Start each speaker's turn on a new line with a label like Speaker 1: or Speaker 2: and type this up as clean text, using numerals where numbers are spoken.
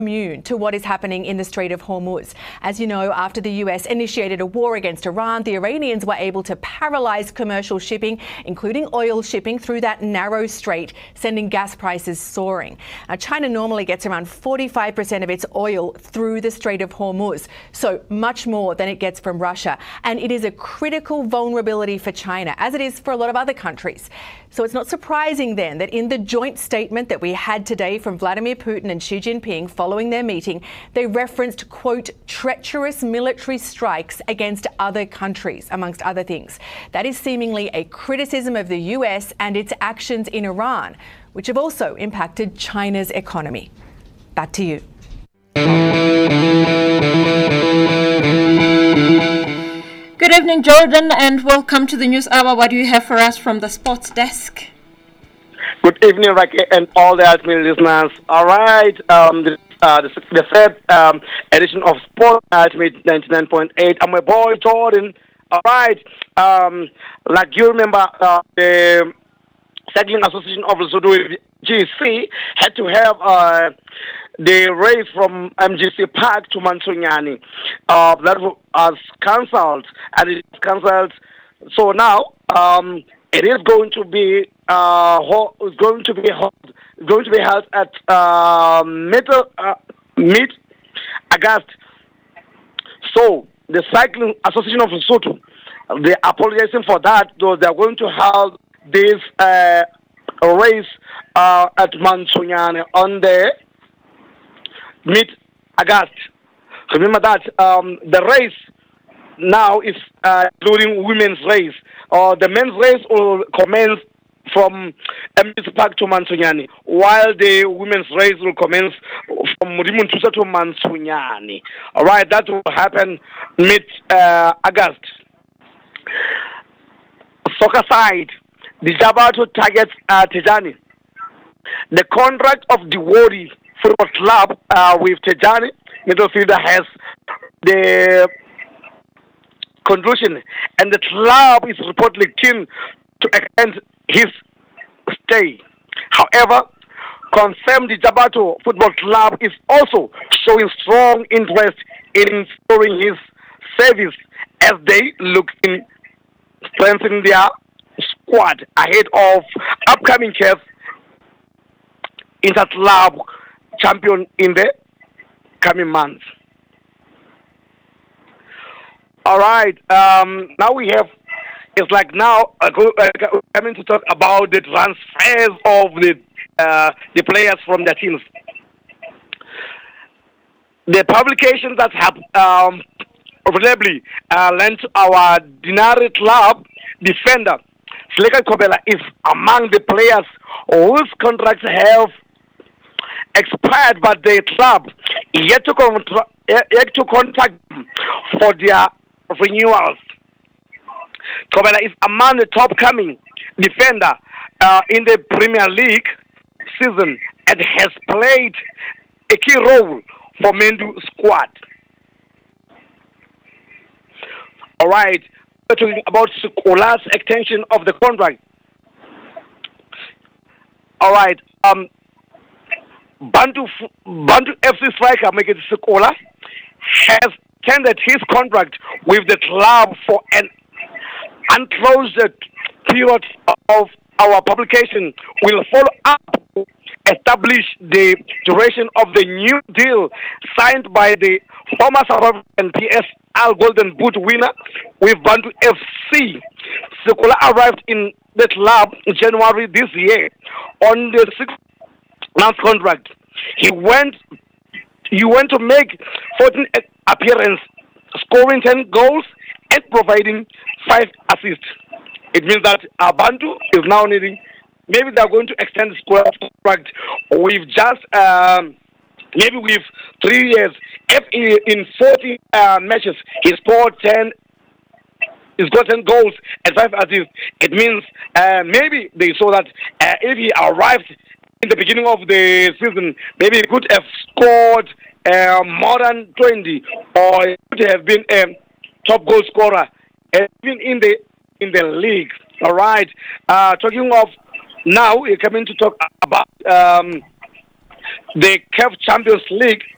Speaker 1: immune to what is happening in the Strait of Hormuz. As you know, after the US initiated a war against Iran, the Iranians were able to paralyze commercial shipping, including oil shipping, through that narrow strait, sending gas prices soaring. Now, China normally gets around 45% of its oil through the Strait of Hormuz, so much more than it gets from Russia. And it is a critical vulnerability for China, as it is for a lot of other countries. So it's not surprising then that in the joint statement that we had today from Vladimir Putin and Xi Jinping following their meeting, they referenced, quote, treacherous military strikes against other countries, amongst other things. That is seemingly a criticism of the US and its actions in Iran, which have also impacted China's economy. Back to you.
Speaker 2: Good evening, Jordan, and welcome to the News Hour. What do you have for us from the sports desk?
Speaker 3: Good evening, Raki, and all the Ultimate listeners. All right, the third edition of Sport Ultimate 99.8. I'm my boy, Jordan. All right, like you remember, the Cycling Association of Lesotho, GC, had to have the race from MGC Park to Mantsonyane. That was cancelled, and it was cancelled. So now it is going to be held at mid-August. So the Cycling Association of Lesotho, they are apologizing for that, though they are going to hold this race at Mantsonyane on the mid-August. Remember that the race now is including women's race. The men's race will commence from MGC Park to Mantsonyane, while the women's race will commence from Rimuntusa to Mantsonyane. All right, that will happen mid-August. Soccer side, the Jabato targets Tejani. The contract of the Wadi Football Club with Tejani midfielder has the conclusion, and the club is reportedly keen to extend his stay. However, confirmed the Jabato Football Club is also showing strong interest in restoring his service as they look in strengthening their squad ahead of upcoming CAF Inter-Club champion in the coming months. All right, now we have, it's like now coming to talk about the transfers of the players from their teams. The publication that have reliably lent to our Dinari Club defender, Sleka Kobela, is among the players whose contracts have expired, but the club yet to contact them for their renewals. Kobela is among the top coming defender in the Premier League season and has played a key role for Mendu squad. All right, we're talking about Sekola's extension of the contract. All right, Bantu FC striker Mekete Sekola has tendered his contract with the club for an unclosed period. Of our publication will follow up to establish the duration of the new deal signed by the former South African PSL Golden Boot winner with Bantu FC. Sekola arrived in the club in January this year on the 6-month contract. He went to make 14 appearances, scoring 10 goals and providing 5 assists. It means that Bantu is now needing, maybe they're going to extend the contract with just maybe with 3 years. If in 40 matches he scored 10, he's got 10 goals and 5 assists, it means maybe they saw that if he arrived in the beginning of the season, maybe he could have scored more than 20, or he could have been a top goal scorer, even in the league. All right. Talking of now, we're coming to talk about the CAF Champions League